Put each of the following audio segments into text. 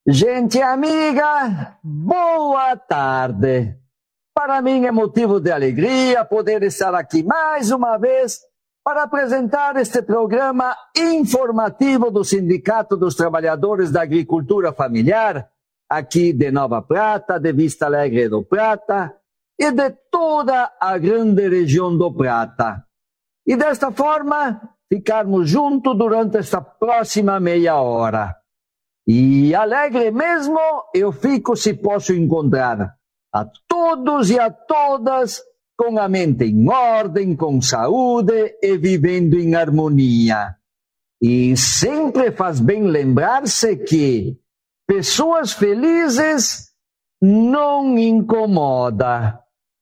Gente amiga, boa tarde. Para mim é motivo de alegria poder estar aqui mais uma vez para apresentar este programa informativo do Sindicato dos Trabalhadores da Agricultura Familiar, aqui de Nova Prata, de Vista Alegre do Prata e de toda a grande região do Prata. E desta forma, ficarmos juntos durante esta próxima meia hora. E alegre mesmo eu fico se posso encontrar a todos e a todas com a mente em ordem, com saúde e vivendo em harmonia. E sempre faz bem lembrar-se que pessoas felizes não incomoda.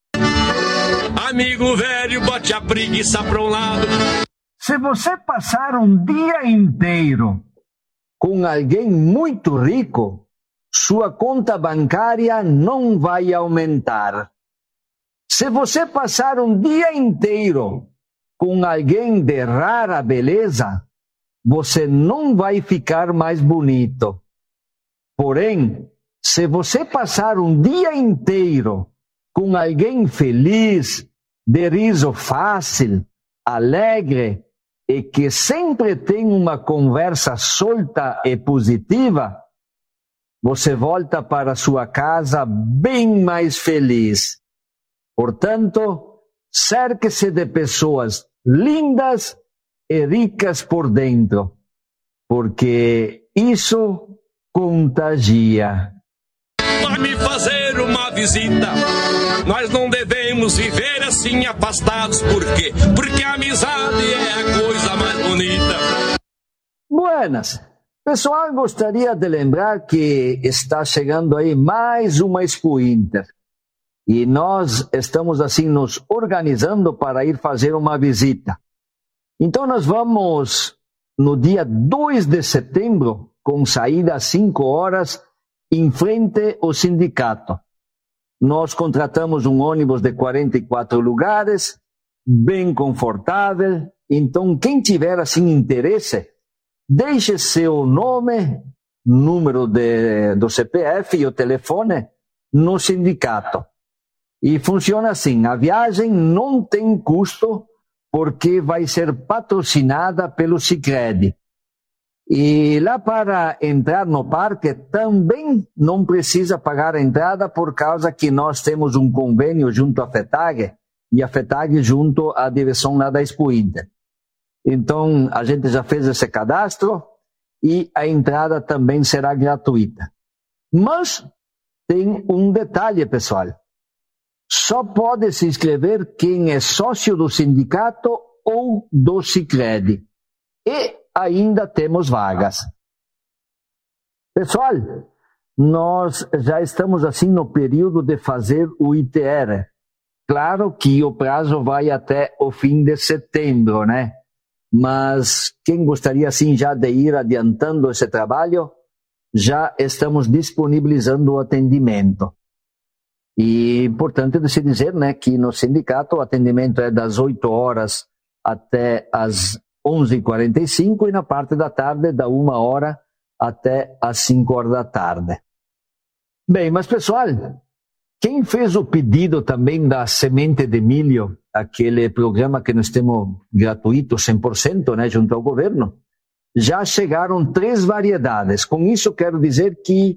Amigo velho, bote a preguiça para um lado. Se você passar um dia inteiro com alguém muito rico, sua conta bancária não vai aumentar. Se você passar um dia inteiro com alguém de rara beleza, você não vai ficar mais bonito. Porém, se você passar um dia inteiro com alguém feliz, de riso fácil, alegre, e que sempre tem uma conversa solta e positiva, você volta para sua casa bem mais feliz. Portanto, cerque-se de pessoas lindas e ricas por dentro, porque isso contagia. Vai me fazer uma visita. Nós não devemos viver assim afastados. Por quê? Porque a amizade é a coisa mais bonita. Buenas. Pessoal, gostaria de lembrar que está chegando aí mais uma Expo Inter. E nós estamos assim nos organizando para ir fazer uma visita. Então nós vamos no dia 2 de setembro, com saída às 5 horas, em frente ao sindicato. Nós contratamos um ônibus de 44 lugares, bem confortável. Então, quem tiver assim interesse, deixe seu nome, número do CPF e o telefone no sindicato. E funciona assim, a viagem não tem custo porque vai ser patrocinada pelo Sicredi. E lá para entrar no parque também não precisa pagar a entrada por causa que nós temos um convênio junto à FETAG e a FETAG junto à direção lá da Expo Inter. Então a gente já fez esse cadastro e a entrada também será gratuita. Mas tem um detalhe, pessoal. Só pode se inscrever quem é sócio do sindicato ou do Sicredi. E ainda temos vagas. Pessoal, nós já estamos assim no período de fazer o ITR. Claro que o prazo vai até o fim de setembro, né? Mas quem gostaria assim já de ir adiantando esse trabalho, já estamos disponibilizando o atendimento. E importante de se dizer, né, que no sindicato o atendimento é das 8 horas até as 11h45 e na parte da tarde da 1 hora até as 5 horas da tarde. Bem, mas pessoal, quem fez o pedido também da semente de milho, aquele programa que nós temos gratuito 100%, né, junto ao governo, já chegaram 3 variedades. Com isso quero dizer que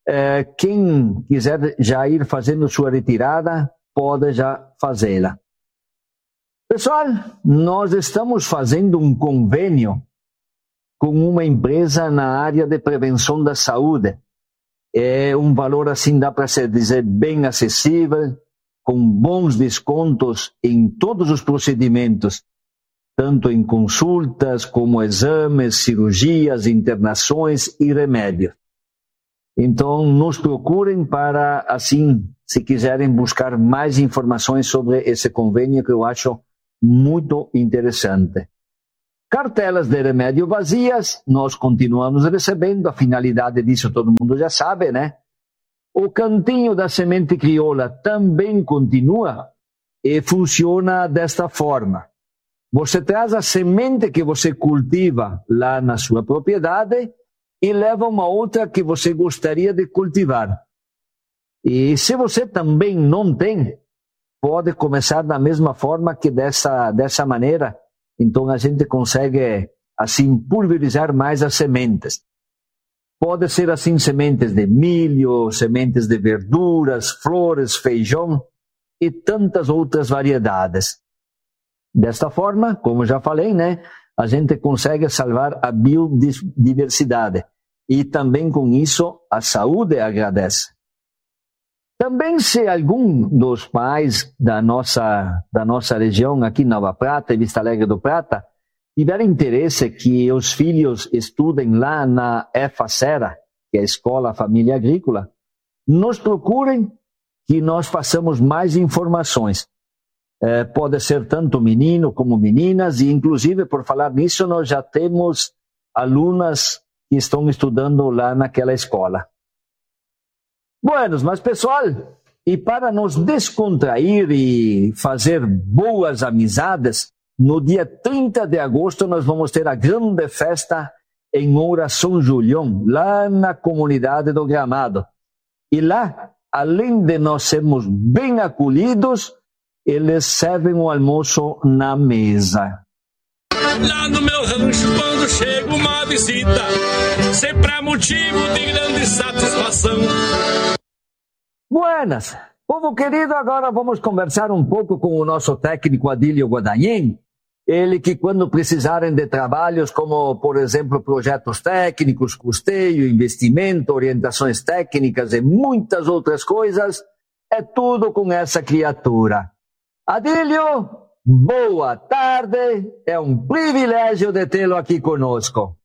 quem quiser já ir fazendo sua retirada, pode já fazê-la. Pessoal, nós estamos fazendo um convênio com uma empresa na área de prevenção da saúde. É um valor, assim, dá para se dizer, bem acessível, com bons descontos em todos os procedimentos, tanto em consultas como exames, cirurgias, internações e remédios. Então, nos procurem para, assim, se quiserem buscar mais informações sobre esse convênio que eu acho muito interessante. Cartelas de remédio vazias, nós continuamos recebendo, a finalidade disso todo mundo já sabe, né? O cantinho da semente crioula também continua e funciona desta forma. Você traz a semente que você cultiva lá na sua propriedade e leva uma outra que você gostaria de cultivar. E se você também não tem, pode começar da mesma forma que dessa maneira. Então a gente consegue assim pulverizar mais as sementes. Pode ser assim sementes de milho, sementes de verduras, flores, feijão e tantas outras variedades. Desta forma, como já falei, né, a gente consegue salvar a biodiversidade e também com isso a saúde agradece. Também se algum dos pais da nossa região aqui em Nova Prata e Vista Alegre do Prata tiver interesse que os filhos estudem lá na EFACERA, que é a Escola Família Agrícola, nos procurem que nós passamos mais informações. Pode ser tanto menino como meninas, e inclusive, por falar nisso, nós já temos alunas que estão estudando lá naquela escola. Buenos, mas pessoal, e para nos descontrair e fazer boas amizades, no dia 30 de agosto nós vamos ter a grande festa em Moura São Julião, lá na comunidade do Gramado. E lá, além de nós sermos bem acolhidos, eles servem o almoço na mesa. Lá no meu rancho, quando chega uma visita, sempre é motivo de grande satisfação. Buenas! Povo querido, agora vamos conversar um pouco com o nosso técnico Adílio Guadagnin. Ele que, quando precisarem de trabalhos como, por exemplo, projetos técnicos, custeio, investimento, orientações técnicas e muitas outras coisas, é tudo com essa criatura. Adílio, boa tarde, é um privilégio de tê-lo aqui conosco.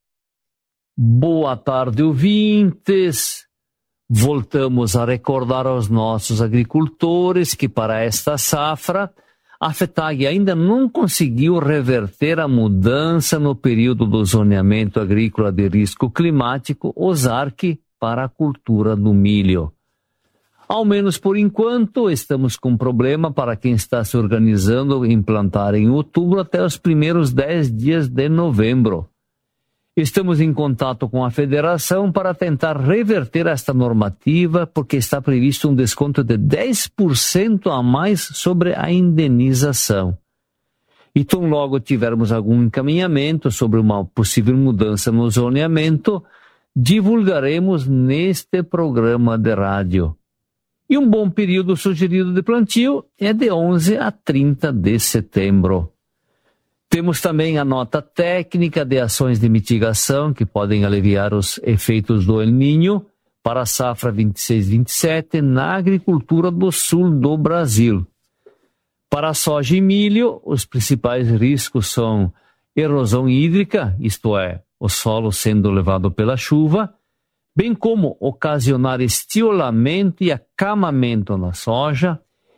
Boa tarde, ouvintes. Voltamos a recordar aos nossos agricultores que para esta safra, a FETAG ainda não conseguiu reverter a mudança no período do zoneamento agrícola de risco climático, OSARC, para a cultura do milho. Ao menos por enquanto, estamos com problema para quem está se organizando em plantar em outubro até os primeiros 10 dias de novembro. Estamos em contato com a federação para tentar reverter esta normativa, porque está previsto um desconto de 10% a mais sobre a indenização. E tão logo tivermos algum encaminhamento sobre uma possível mudança no zoneamento, divulgaremos neste programa de rádio. E um bom período sugerido de plantio é de 11 a 30 de setembro. Temos também a nota técnica de ações de mitigação que podem aliviar os efeitos do El Niño para a safra 26-27 na agricultura do sul do Brasil. Para a soja e milho, os principais riscos são erosão hídrica, isto é, o solo sendo levado pela chuva, bem como ocasionar estiolamento e acamamento na soja,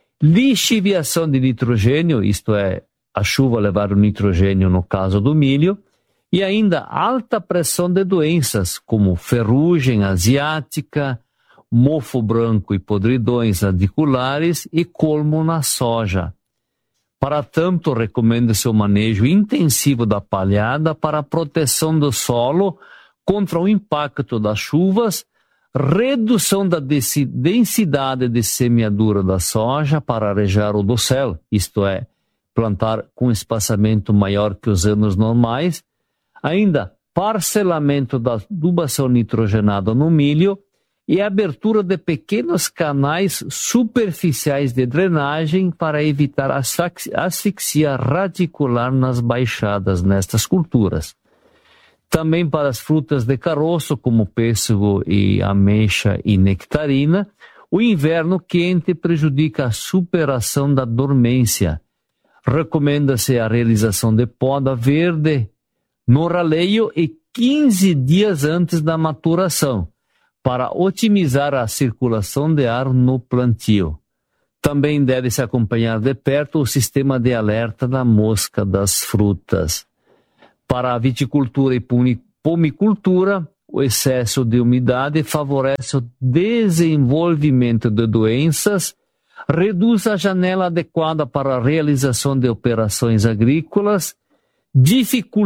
lixiviação de nitrogênio, isto é, a chuva levar o nitrogênio no caso do milho, e ainda alta pressão de doenças como ferrugem asiática, mofo branco e podridões radiculares e colmo na soja. Para tanto, recomenda-se o manejo intensivo da palhada para a proteção do solo contra o impacto das chuvas, redução da densidade de semeadura da soja para arejar o dossel, isto é, plantar com espaçamento maior que os anos normais, ainda parcelamento da adubação nitrogenada no milho e abertura de pequenos canais superficiais de drenagem para evitar asfixia radicular nas baixadas nestas culturas. Também para as frutas de caroço, como pêssego e ameixa e nectarina, o inverno quente prejudica a superação da dormência. Recomenda-se a realização de poda verde no raleio e 15 dias antes da maturação, para otimizar a circulação de ar no plantio. Também deve-se acompanhar de perto o sistema de alerta da mosca das frutas. Para a viticultura e pomicultura, o excesso de umidade favorece o desenvolvimento de doenças, reduz a janela adequada para a realização de operações agrícolas, dificulta a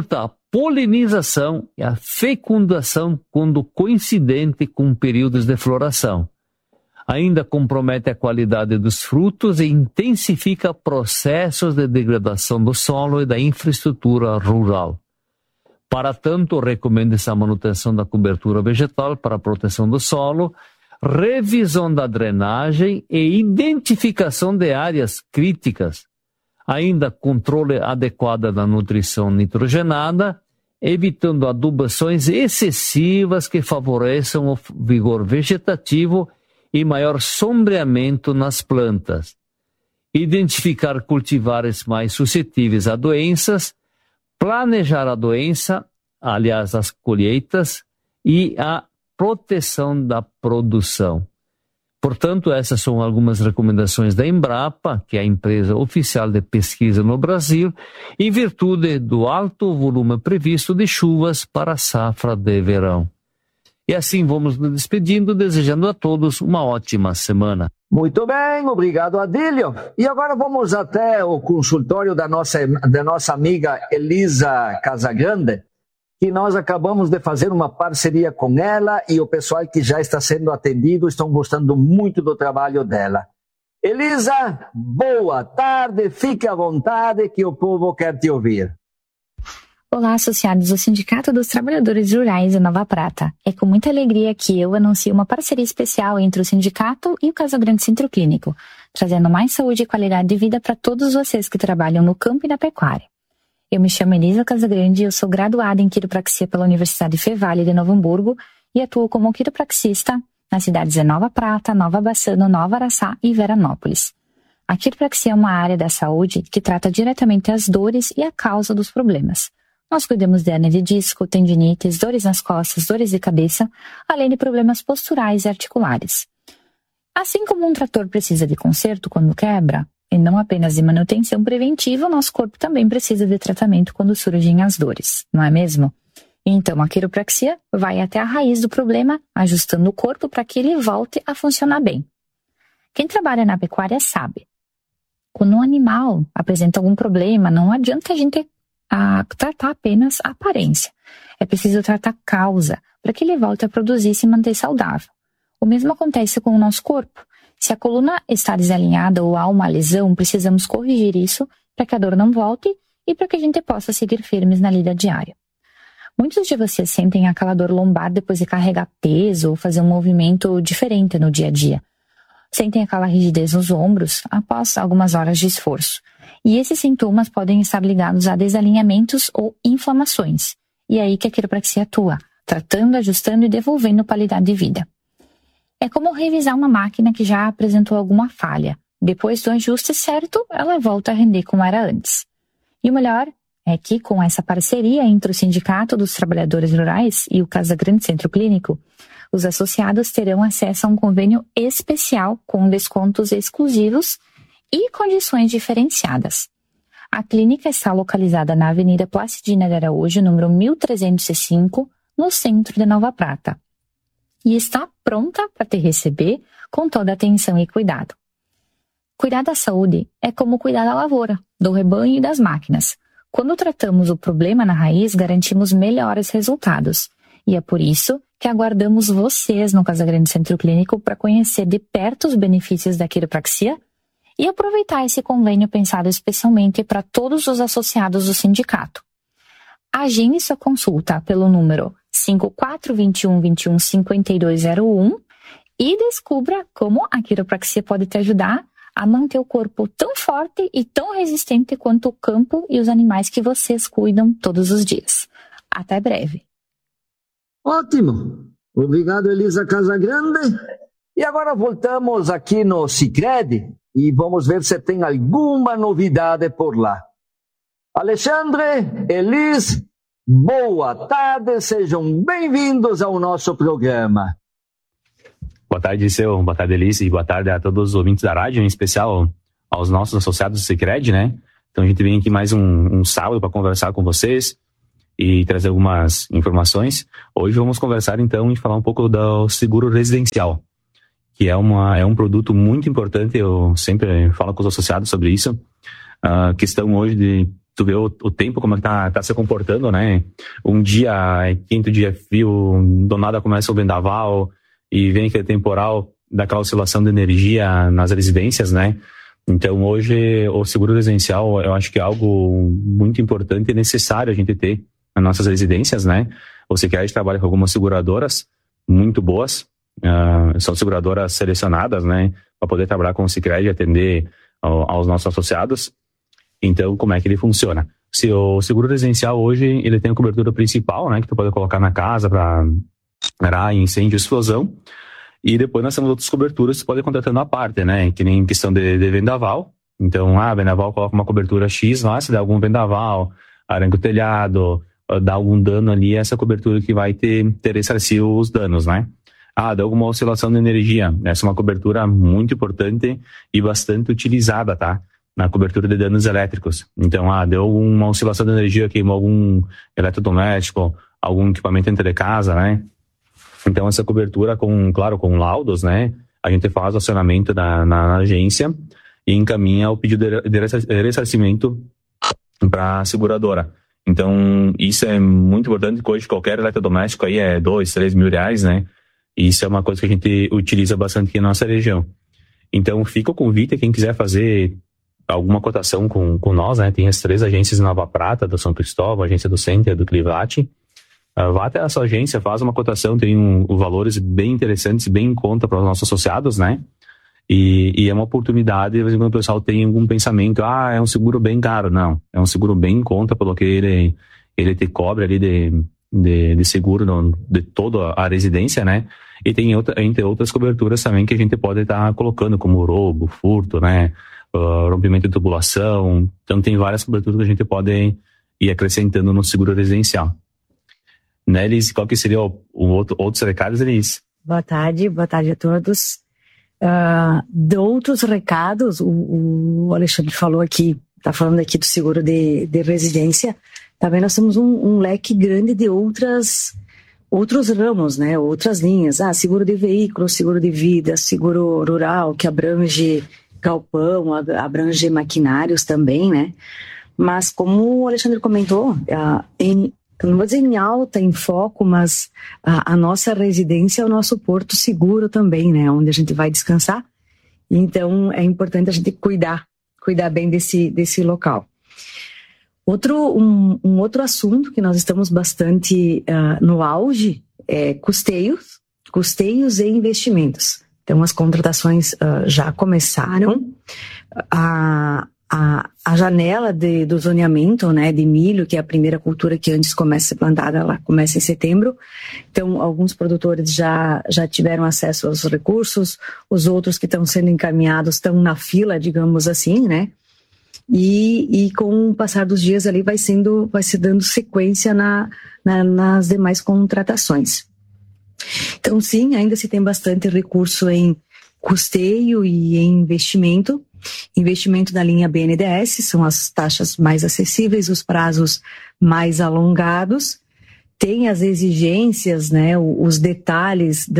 polinização e a fecundação quando coincidente com períodos de floração. Ainda compromete a qualidade dos frutos e intensifica processos de degradação do solo e da infraestrutura rural. Para tanto, recomenda-se a manutenção da cobertura vegetal para a proteção do solo, revisão da drenagem e identificação de áreas críticas. Ainda controle adequado da nutrição nitrogenada, evitando adubações excessivas que favoreçam o vigor vegetativo e maior sombreamento nas plantas. Identificar cultivares mais suscetíveis a doenças, planejar a doença, aliás, as colheitas e a proteção da produção. Portanto, essas são algumas recomendações da Embrapa, que é a empresa oficial de pesquisa no Brasil, em virtude do alto volume previsto de chuvas para a safra de verão. E assim vamos nos despedindo, desejando a todos uma ótima semana. Muito bem, obrigado, Adílio. E agora vamos até o consultório da nossa amiga Elisa Casagrande, que nós acabamos de fazer uma parceria com ela e o pessoal que já está sendo atendido estão gostando muito do trabalho dela. Elisa, boa tarde, fique à vontade que o povo quer te ouvir. Olá, associados do Sindicato dos Trabalhadores Rurais de Nova Prata. É com muita alegria que eu anuncio uma parceria especial entre o sindicato e o Casagrande Centro Clínico, trazendo mais saúde e qualidade de vida para todos vocês que trabalham no campo e na pecuária. Eu me chamo Elisa Casagrande e eu sou graduada em quiropraxia pela Universidade Fevale de Novo Hamburgo e atuo como quiropraxista nas cidades de Nova Prata, Nova Bassano, Nova Araçá e Veranópolis. A quiropraxia é uma área da saúde que trata diretamente as dores e a causa dos problemas. Nós cuidamos de hernia de disco, tendinites, dores nas costas, dores de cabeça, além de problemas posturais e articulares. Assim como um trator precisa de conserto quando quebra, e não apenas de manutenção preventiva, o nosso corpo também precisa de tratamento quando surgem as dores, não é mesmo? Então, a quiropraxia vai até a raiz do problema, ajustando o corpo para que ele volte a funcionar bem. Quem trabalha na pecuária sabe. Quando um animal apresenta algum problema, não adianta a gente tratar apenas a aparência. É preciso tratar a causa, para que ele volte a produzir e se manter saudável. O mesmo acontece com o nosso corpo. Se a coluna está desalinhada ou há uma lesão, precisamos corrigir isso para que a dor não volte e para que a gente possa seguir firmes na lida diária. Muitos de vocês sentem aquela dor lombar depois de carregar peso ou fazer um movimento diferente no dia a dia. Sentem aquela rigidez nos ombros após algumas horas de esforço. E esses sintomas podem estar ligados a desalinhamentos ou inflamações. E é aí que a quiropraxia atua, tratando, ajustando e devolvendo qualidade de vida. É como revisar uma máquina que já apresentou alguma falha. Depois do ajuste certo, ela volta a render como era antes. E o melhor é que, com essa parceria entre o Sindicato dos Trabalhadores Rurais e o Casagrande Centro Clínico, os associados terão acesso a um convênio especial com descontos exclusivos e condições diferenciadas. A clínica está localizada na Avenida Placidina de Araújo, número 1305, no centro de Nova Prata. E está pronta para te receber com toda a atenção e cuidado. Cuidar da saúde é como cuidar da lavoura, do rebanho e das máquinas. Quando tratamos o problema na raiz, garantimos melhores resultados. E é por isso que aguardamos vocês no Casagrande Centro Clínico para conhecer de perto os benefícios da quiropraxia e aproveitar esse convênio pensado especialmente para todos os associados do sindicato. Agende sua consulta pelo número 5421215201 e descubra como a quiropraxia pode te ajudar a manter o corpo tão forte e tão resistente quanto o campo e os animais que vocês cuidam todos os dias. Até breve. Ótimo. Obrigado, Elisa Casagrande. E agora voltamos aqui no Sicredi e vamos ver se tem alguma novidade por lá. Alexandre, Elis, boa tarde, sejam bem-vindos ao nosso programa. Boa tarde, Liceu, boa tarde, Elis, e boa tarde a todos os ouvintes da rádio, em especial aos nossos associados do Sicredi, né? Então a gente vem aqui mais um sábado para conversar com vocês e trazer algumas informações. Hoje vamos conversar então e falar um pouco do seguro residencial, que é um produto muito importante. Eu sempre falo com os associados sobre isso. A questão hoje de tu vê o tempo como é que tá se comportando, né? Um dia quente, dia frio, do nada começa o vendaval e vem aquele temporal daquela oscilação de energia nas residências, né? Então hoje o seguro residencial eu acho que é algo muito importante e necessário a gente ter nas nossas residências, né? O Sicredi trabalha com algumas seguradoras muito boas, são seguradoras selecionadas, né? Para poder trabalhar com o Sicredi e atender aos nossos associados. Então, como é que ele funciona? Se o seguro residencial hoje, ele tem a cobertura principal, né? Que tu pode colocar na casa para incêndio e explosão. E depois nós temos outras coberturas que você pode ir contratando à parte, né? Que nem questão de vendaval. Então, vendaval coloca uma cobertura X lá, se der algum vendaval, arranca o telhado, dá algum dano ali, essa cobertura que vai ter ressarcir os danos, né? Deu alguma oscilação de energia. Essa é uma cobertura muito importante e bastante utilizada, tá? Na cobertura de danos elétricos. Então, deu uma oscilação de energia, queimou algum eletrodoméstico, algum equipamento dentro de casa, né? Então, essa cobertura, com laudos, né? A gente faz o acionamento na agência e encaminha o pedido de ressarcimento para a seguradora. Então, isso é muito importante, que hoje qualquer eletrodoméstico aí é 2, 3 mil reais, né? E isso é uma coisa que a gente utiliza bastante aqui na nossa região. Então, fica o convite a quem quiser fazer alguma cotação com nós, né? Tem as 3 agências em Nova Prata, do São Cristóvão, a agência do Center, do Clivati. Vá até a sua agência, faz uma cotação, tem valores bem interessantes, bem em conta para os nossos associados, né? E é uma oportunidade, às vezes quando o pessoal tem algum pensamento, é um seguro bem caro. Não, é um seguro bem em conta pelo que ele te cobre ali de seguro de toda a residência, né? E tem entre outras coberturas também que a gente pode estar colocando, como roubo, furto, né? Rompimento de tubulação. Então tem várias coberturas que a gente pode ir acrescentando no seguro residencial. Né, Elis? Qual que seria outros recados, Elis? Boa tarde a todos. De outros recados, o Alexandre falou aqui, está falando aqui do seguro de residência. Também nós temos um leque grande de outros ramos, né? Outras linhas. Seguro de veículo, seguro de vida, seguro rural, que abrange galpão, abrange maquinários também, né? Mas como o Alexandre comentou, não vou dizer em alta, em foco, mas a nossa residência é o nosso porto seguro também, né? Onde a gente vai descansar. Então, é importante a gente cuidar bem desse local. Um outro assunto que nós estamos bastante no auge é custeios e investimentos. Então, as contratações já começaram. A janela do zoneamento, né, de milho, que é a primeira cultura que antes começa a ser plantada, ela começa em setembro. Então, alguns produtores já tiveram acesso aos recursos, os outros que estão sendo encaminhados estão na fila, digamos assim, né? E com o passar dos dias ali vai se dando sequência nas demais contratações. Então, sim, ainda se tem bastante recurso em custeio e em investimento. Investimento da linha BNDES, são as taxas mais acessíveis, os prazos mais alongados. Tem as exigências, né, os detalhes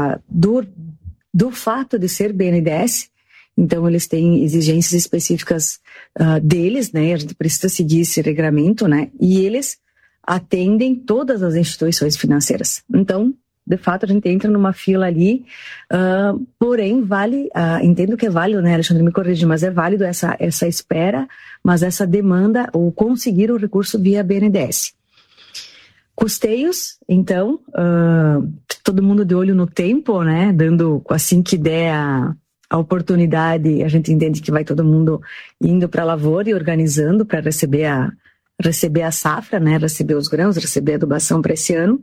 do fato de ser BNDES. Então, eles têm exigências específicas deles, né? A gente precisa seguir esse regramento, né? E eles atendem todas as instituições financeiras. Então, de fato, a gente entra numa fila ali, porém, vale, entendo que é válido, né, Alexandre, me corrige, mas é válido essa espera, mas essa demanda, ou conseguir o recurso via BNDES. Custeios, então, todo mundo de olho no tempo, né, dando, assim que der a oportunidade, a gente entende que vai todo mundo indo para a lavoura e organizando para receber a safra, né, receber os grãos, receber a adubação para esse ano.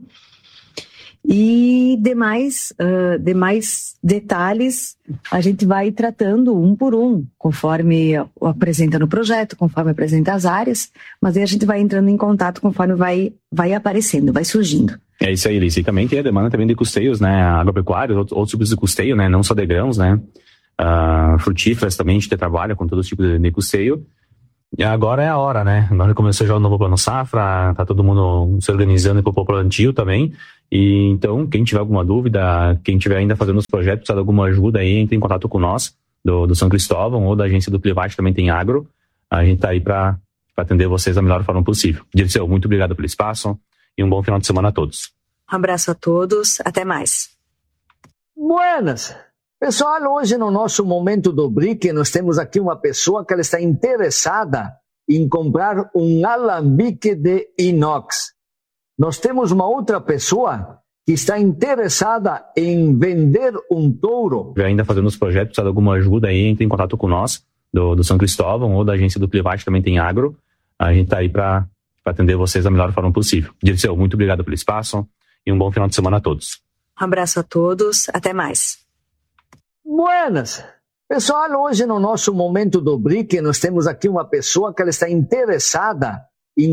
E demais detalhes a gente vai tratando um por um, conforme apresenta no projeto, conforme apresenta as áreas, mas aí a gente vai entrando em contato conforme vai aparecendo, vai surgindo. É isso aí, Liz. E também tem a demanda também de custeios, né, agropecuários, outros tipos de custeio, né, não só de grãos, né, frutíferas também a gente trabalha com todo tipo de custeio. E agora é a hora, né? Agora começou já o novo plano safra, tá todo mundo se organizando para o plantio também. E então, quem tiver alguma dúvida, quem tiver ainda fazendo os projetos, precisar de alguma ajuda aí, entre em contato com nós, do São Cristóvão ou da agência do Clivati, também tem agro. A gente tá aí para atender vocês da melhor forma possível. Dirceu, muito obrigado pelo espaço e um bom final de semana a todos. Um abraço a todos, até mais. Buenas! Pessoal, hoje no nosso Momento do BRIC, nós temos aqui uma pessoa que ela está interessada em comprar um alambique de inox. Nós temos uma outra pessoa que está interessada em vender um touro. Ainda fazendo os projetos, precisa de alguma ajuda aí, entre em contato com nós, do São Cristóvão ou da agência do Clivate, também tem agro. A gente está aí para atender vocês da melhor forma possível. Dirceu, muito obrigado pelo espaço e um bom final de semana a todos. Um abraço a todos, até mais. Buenas! Pessoal, hoje no nosso Momento do BRIC, nós temos aqui uma pessoa que ela está interessada